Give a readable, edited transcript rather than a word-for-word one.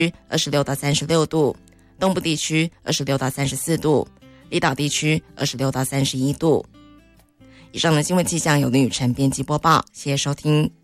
26到36度，东部地区26到34度，离岛地区26到31度。以上的新闻气象由林雨辰编辑播报，谢谢收听。